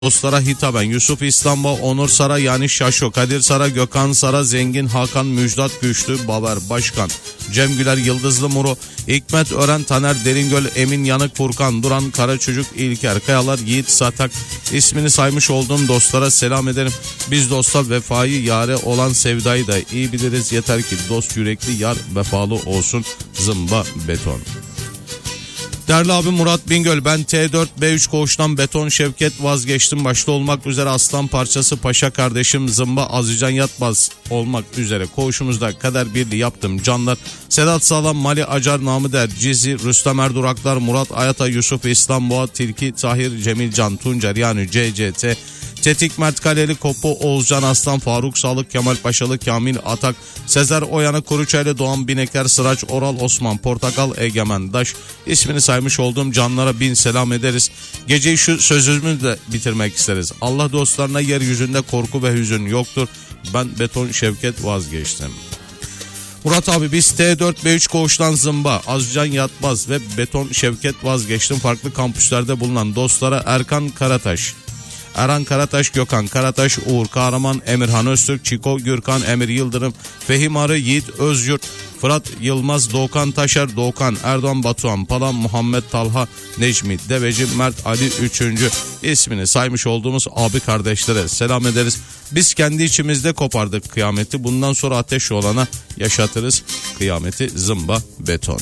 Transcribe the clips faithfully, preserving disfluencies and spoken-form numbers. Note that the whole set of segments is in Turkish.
Dostlara hitaben Yusuf İstanbul, Onur Sara yani Şaşo, Kadir Sara, Gökhan Sara, Zengin Hakan, Müjdat Güçlü, Baver Başkan, Cem Güler, Yıldızlı Muru, Hikmet Ören, Taner Deringöl, Emin Yanık, Furkan Duran, Kara Çocuk, İlker Kayalar, Yiğit Satak. İsmini saymış olduğum dostlara selam ederim. Biz dosta vefayı yare olan sevdayı da iyi biliriz. Yeter ki dost yürekli yar vefalı olsun. Zımba Beton. Değerli abi Murat Bingöl, ben T dört B üç koğuştan Beton Şevket vazgeçtim. Başta olmak üzere Aslan Parçası, Paşa Kardeşim, Zımba, Azıcan Yatmaz olmak üzere koğuşumuzda kader birliği yaptım canlar. Sedat Sağlam, Mali Acar, Namı Der, Cizi, Rüstem Erduraklar, Murat Ayata, Yusuf İslam Boğa, Tilki, Tahir, Cemilcan, Tuncer yani C C T, Tetik, Mert Kaleli, Kopo, Oğuzcan Aslan, Faruk Sağlık, Kemal Paşalı, Kamil Atak, Sezer Oyanı, Kuruçaylı, Doğan Binekler, Sıraç, Oral, Osman, Portakal, Egemen, Daş. İsmini saymış olduğum canlara bin selam ederiz. Geceyi şu sözümüzle bitirmek isteriz. Allah dostlarına yeryüzünde korku ve hüzün yoktur. Ben Beton Şevket vazgeçtim. Murat abi, biz T dört B üç koğuştan Zımba, Azcan Yatmaz ve Beton Şevket vazgeçtim. Farklı kampüslerde bulunan dostlara Erkan Karataş, Erhan Karataş, Gökhan Karataş, Uğur Kahraman, Emirhan Öztürk, Çiko Gürkan, Emir Yıldırım, Fehim Arı, Yiğit Özyurt, Fırat Yılmaz, Doğukan Taşer, Doğukan Erdoğan, Batuhan Palan, Muhammed Talha, Necmi Deveci, Mert Ali Üçüncü. İsmini saymış olduğumuz abi kardeşlere selam ederiz. Biz kendi içimizde kopardık kıyameti. Bundan sonra ateş olana yaşatırız kıyameti. Zımba Beton.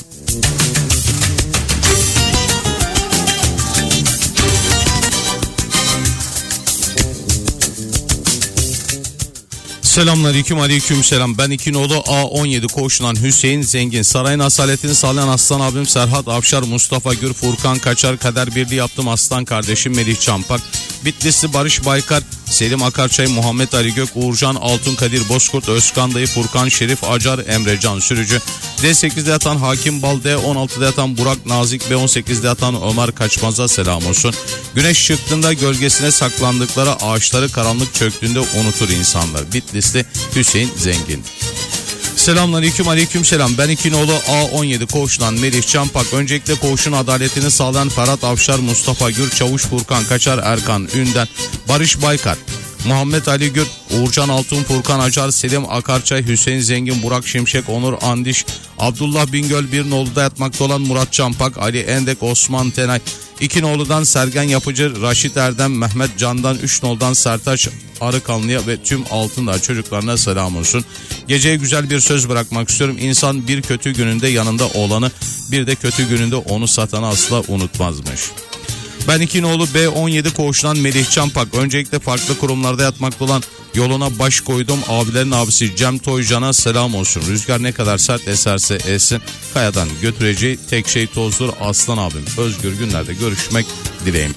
Selamünaleyküm, aleyküm selam. Ben İkinoğlu A on yedi koğuşundan Hüseyin Zengin. Sarayın asaletini sağlayan aslan abim Serhat Avşar, Mustafa Gür, Furkan Kaçar, kader birliği yaptım aslan kardeşim Melih Çampak, Bitlisli Barış Baykar, Selim Akarçay, Muhammed Ali Gök, Uğurcan Altun, Kadir Bozkurt, Özkan Dayı, Furkan Şerif Acar, Emre Can Sürücü, D sekizde yatan Hakim Bal, D on altıda yatan Burak Nazik, B on sekizde yatan Ömer Kaçmaz'a selam olsun. Güneş çıktığında gölgesine saklandıkları ağaçları karanlık çöktüğünde unutur insanlar. Bitlisli Hüseyin Zengin. Selamünaleyküm, aleyküm selam. Ben İkinoğlu A on yedi koğuşundan Melih Çampak. Öncelikle koğuşun adaletini sağlayan Ferhat Avşar, Mustafa Gür, Çavuş Furkan Kaçar, Erkan Ünden, Barış Baykar, Muhammed Ali Gür, Uğurcan Altun, Furkan Acar, Selim Akarçay, Hüseyin Zengin, Burak Şimşek, Onur Andiş, Abdullah Bingöl, bir noluda yatmakta olan Murat Çampak, Ali Endek, Osman Tenay, İki noludan Sergen Yapıcı, Raşit Erdem, Mehmet Candan, üç noldan Sertaç Arıkanlı'ya ve tüm Altındağ çocuklarına selam olsun. Geceye güzel bir söz bırakmak istiyorum. İnsan bir kötü gününde yanında olanı, bir de kötü gününde onu satanı asla unutmazmış. Ben İkinoğlu B on yedi koğuşundan Melih Çampak. Öncelikle farklı kurumlarda yatmakta olan yoluna baş koydum abilerin abisi Cem Toycan'a selam olsun. Rüzgar ne kadar sert eserse esin, kayadan götüreceği tek şey tozdur aslan abim. Özgür günlerde görüşmek dileğim.